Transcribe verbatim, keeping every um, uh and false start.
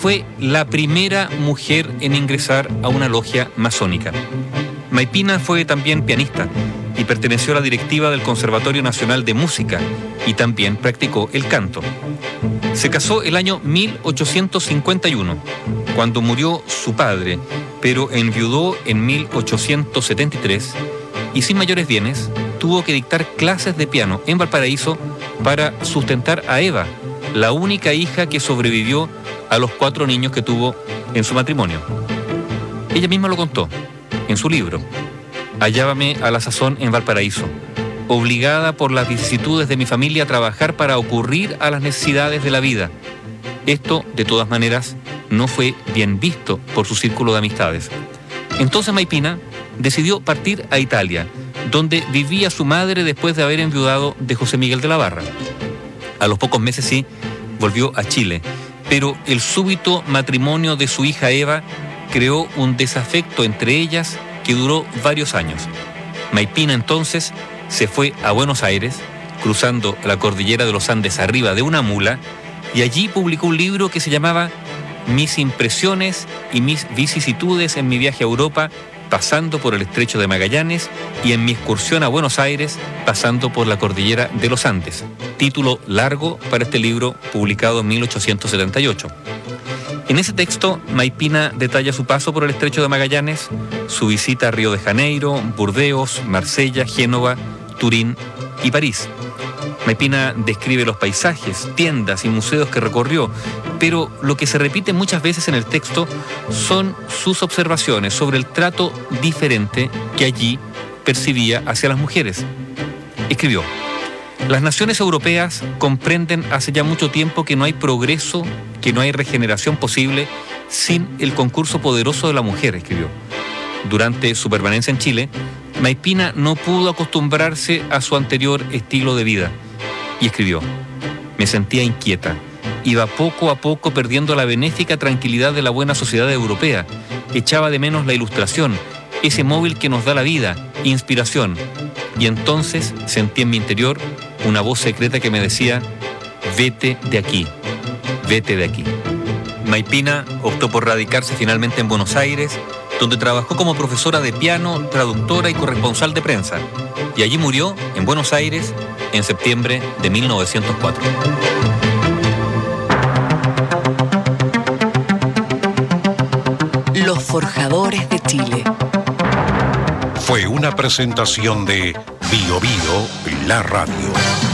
fue la primera mujer en ingresar a una logia masónica. Maipina fue también pianista y perteneció a la directiva del Conservatorio Nacional de Música y también practicó el canto. Se casó el año mil ochocientos cincuenta y uno, cuando murió su padre, pero enviudó en mil ochocientos setenta y tres y sin mayores bienes tuvo que dictar clases de piano en Valparaíso para sustentar a Eva, la única hija que sobrevivió a los cuatro niños que tuvo en su matrimonio. Ella misma lo contó en su libro. Hallábame a la sazón en Valparaíso, obligada por las vicisitudes de mi familia a trabajar para ocurrir a las necesidades de la vida. Esto, de todas maneras, no fue bien visto por su círculo de amistades. Entonces Maipina decidió partir a Italia, donde vivía su madre después de haber enviudado de José Miguel de la Barra. A los pocos meses sí, volvió a Chile, pero el súbito matrimonio de su hija Eva creó un desafecto entre ellas que duró varios años. Maipina entonces se fue a Buenos Aires, cruzando la cordillera de los Andes arriba de una mula, y allí publicó un libro que se llamaba Mis impresiones y mis vicisitudes en mi viaje a Europa, pasando por el Estrecho de Magallanes, y en mi excursión a Buenos Aires, pasando por la cordillera de los Andes. Título largo para este libro, publicado en mil ochocientos setenta y ocho. En ese texto, Maipina detalla su paso por el Estrecho de Magallanes, su visita a Río de Janeiro, Burdeos, Marsella, Génova, Turín y París. Maipina describe los paisajes, tiendas y museos que recorrió, pero lo que se repite muchas veces en el texto son sus observaciones sobre el trato diferente que allí percibía hacia las mujeres. Escribió: las naciones europeas comprenden hace ya mucho tiempo que no hay progreso, que no hay regeneración posible sin el concurso poderoso de la mujer, escribió. Durante su permanencia en Chile, Maipina no pudo acostumbrarse a su anterior estilo de vida y escribió: me sentía inquieta, iba poco a poco perdiendo la benéfica tranquilidad de la buena sociedad europea, echaba de menos la ilustración, ese móvil que nos da la vida, inspiración, y entonces sentí en mi interior una voz secreta que me decía: vete de aquí, vete de aquí. Maipina optó por radicarse finalmente en Buenos Aires, donde trabajó como profesora de piano, traductora y corresponsal de prensa, y allí murió en Buenos Aires en septiembre de mil novecientos cuatro. Los Forjadores de Chile. Fue una presentación de Bio Bio, la radio.